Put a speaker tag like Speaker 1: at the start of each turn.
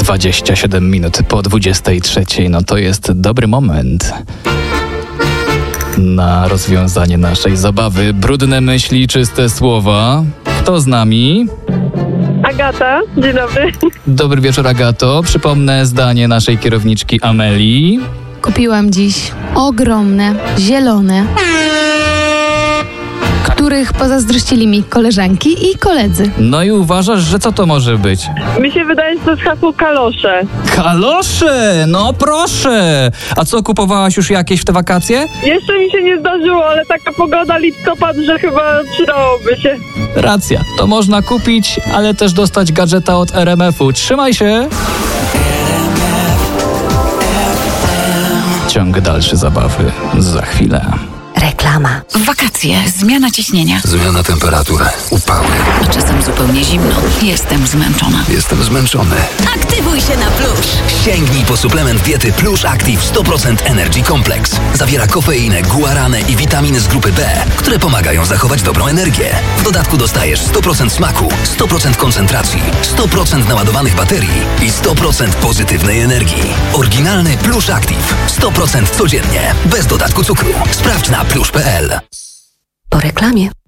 Speaker 1: 27 minut po 23. No to jest dobry moment na rozwiązanie naszej zabawy. Brudne myśli, czyste słowa. Kto z nami?
Speaker 2: Agata, dzień dobry.
Speaker 1: Dobry wieczór, Agato. Przypomnę zdanie naszej kierowniczki Amelii.
Speaker 3: Kupiłam dziś ogromne, zielone, których pozazdrościli mi koleżanki i koledzy.
Speaker 1: No i uważasz, że co to może być?
Speaker 2: Mi się wydaje, że to jest hasło kalosze.
Speaker 1: Kalosze! No proszę! A co, kupowałaś już jakieś w te wakacje?
Speaker 2: Jeszcze mi się nie zdarzyło, ale taka pogoda, listopad, że chyba przydałoby się.
Speaker 1: Racja, to można kupić, ale też dostać gadżeta od RMF-u. Trzymaj się! Ciąg dalszy zabawy za chwilę.
Speaker 4: Reklama.
Speaker 5: W wakacje, zmiana ciśnienia.
Speaker 6: Zmiana temperatury, upały.
Speaker 5: A czasem zupełnie zimno. Jestem zmęczona.
Speaker 6: Jestem zmęczony.
Speaker 5: Aktywuj się na Plusz.
Speaker 7: Sięgnij po suplement diety Plusz Active 100% Energy Complex. Zawiera kofeinę, guaranę i witaminy z grupy B, które pomagają zachować dobrą energię. W dodatku dostajesz 100% smaku, 100% koncentracji, 100% naładowanych baterii i 100% pozytywnej energii. Oryginalny Plusz Active. 100% codziennie, bez dodatku cukru. Sprawdź na plusz.pl.
Speaker 4: Po reklamie.